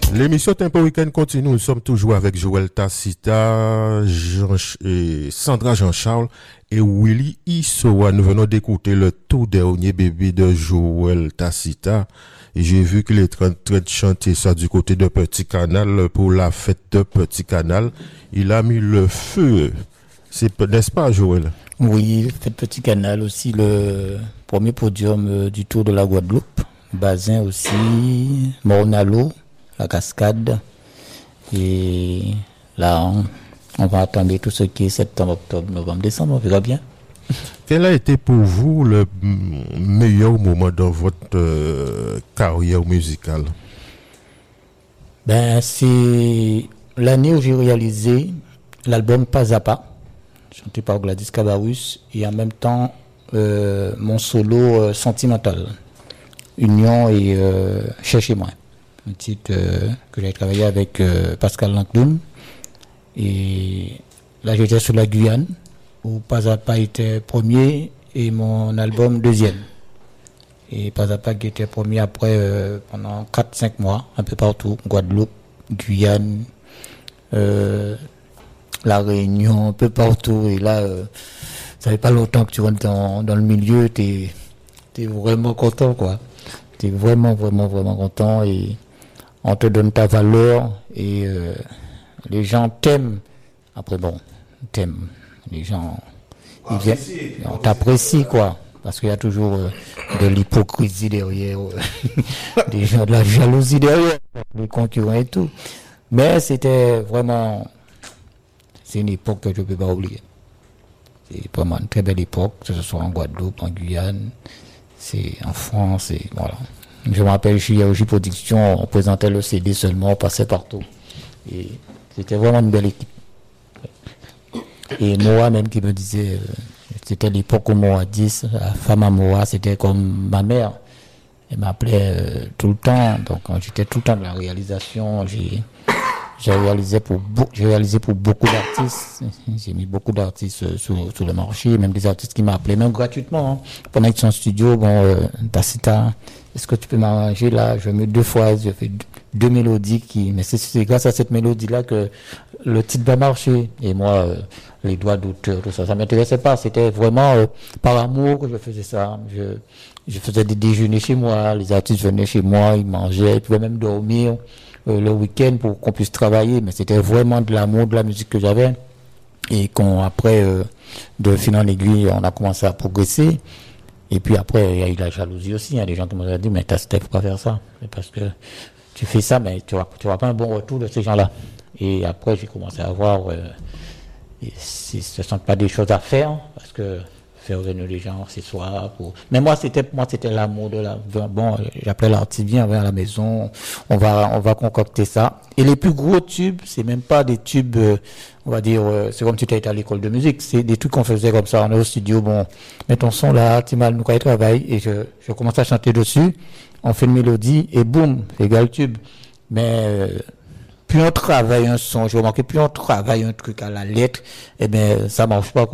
L'émission Tempo Weekend continue. Nous sommes toujours avec Joël Tacita, Sandra Jean-Charles et Willy Issoa. Nous venons d'écouter le tout dernier bébé de Joël Tacita. Et j'ai vu qu'il est en train de chanter ça du côté de Petit Canal pour la fête de Petit Canal. Il a mis le feu. N'est-ce pas, Joël? Oui, fête Petit Canal aussi, le premier podium du Tour de la Guadeloupe. Bazin aussi, Mornalo, la Cascade. Et là, on va attendre tout ce qui est septembre, octobre, novembre, décembre, on verra bien. Quel a été pour vous le meilleur moment dans votre carrière musicale? C'est l'année où j'ai réalisé l'album Pas à Pas, chanté par Gladys Cabarrus, et en même temps mon solo Sentimental, Union et Cherchez-moi, un titre que j'ai travaillé avec Pascal Lancloun. Et là j'étais sur la Guyane, où Pas à Pas était premier et mon album deuxième. Et Pas à Pas qui était premier après pendant 4-5 mois, un peu partout, Guadeloupe, Guyane, La Réunion, un peu partout. Et là, ça fait pas longtemps que tu rentres dans le milieu, t'es vraiment content, quoi. T'es vraiment content et on te donne ta valeur et les gens t'aiment. Après, t'aiment. Les gens, ils viennent, on t'apprécie, quoi. Parce qu'il y a toujours de l'hypocrisie derrière, des gens, de la jalousie derrière, les concurrents et tout. Mais c'était vraiment, c'est une époque que je ne peux pas oublier. C'est vraiment une très belle époque, que ce soit en Guadeloupe, en Guyane, c'est en France, et voilà. Je me rappelle, chez Yaoji Production, on présentait le CD seulement, on passait partout. Et c'était vraiment une belle équipe. Et Moa même qui me disait, c'était l'époque où Moa 10, la femme à Moa, c'était comme ma mère. Elle m'appelait tout le temps, donc j'étais tout le temps dans la réalisation. J'ai réalisé pour beaucoup d'artistes. J'ai mis beaucoup d'artistes sur le marché, même des artistes qui m'appelaient, même gratuitement. Hein. Pendant qu'ils sont en studio, Tacita, est-ce que tu peux m'arranger là? Je mets 2 fois, je fais 2 mélodies mais c'est grâce à cette mélodie-là que le titre va marcher. Et moi, les droits d'auteur, tout ça, ça m'intéressait pas. C'était vraiment par amour que je faisais ça. Je faisais des déjeuners chez moi, les artistes venaient chez moi, ils mangeaient, ils pouvaient même dormir le week-end pour qu'on puisse travailler. Mais c'était vraiment de l'amour de la musique que j'avais. Et après, de fil en aiguille, on a commencé à progresser. Et puis après, il y a eu la jalousie aussi. Il y a des gens qui m'ont dit, mais Steph, faut pas faire ça. C'est parce que tu fais ça, mais tu vas pas un bon retour de ces gens-là. Et après, j'ai commencé à voir ce ne sont pas des choses à faire, parce que faire venir les gens ce soir. Mais moi, c'était l'amour de la. Bon, j'appelais l'artiste, viens à la maison, on va concocter ça. Et les plus gros tubes, c'est même pas des tubes, on va dire, c'est comme si tu étais à l'école de musique, c'est des trucs qu'on faisait comme ça. On est au studio, mets ton son là, tu m'as nous travail, et je commence à chanter dessus, on fait une mélodie, et boum, égal tube. Mais plus on travaille un son, j'ai remarqué, plus on travaille un truc à la lettre, ça marche pas, quoi.